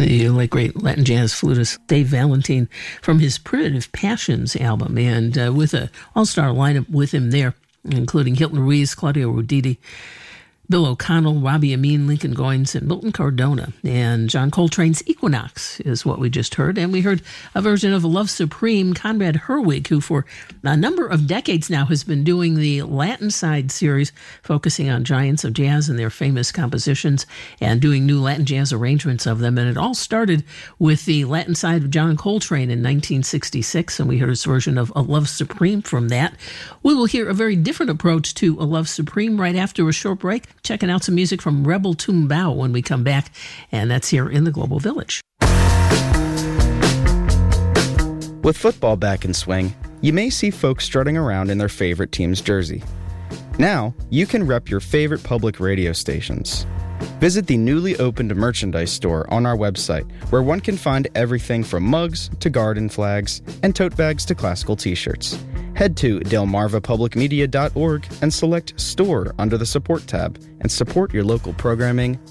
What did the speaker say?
The late great Latin jazz flutist Dave Valentine from his Primitive Passions album, and with an all-star lineup with him there, including Hilton Ruiz, Claudio Roditi, Bill O'Connell, Robbie Amin, Lincoln Goines, and Milton Cardona. And John Coltrane's Equinox is what we just heard. And we heard a version of Love Supreme, Conrad Herwig, who for a number of decades now has been doing the Latin Side series, focusing on giants of jazz and their famous compositions and doing new Latin jazz arrangements of them. And it all started with the Latin Side of John Coltrane in 1966, and we heard his version of A Love Supreme from that. We will hear a very different approach to A Love Supreme right after a short break. Checking out some music from Rebel Tumbao when we come back, and that's here in the Global Village. With football back in swing, you may see folks strutting around in their favorite team's jersey. Now, you can rep your favorite public radio stations. Visit the newly opened merchandise store on our website, where one can find everything from mugs to garden flags and tote bags to classical t-shirts. Head to delmarvapublicmedia.org and select Store under the Support tab and support your local programming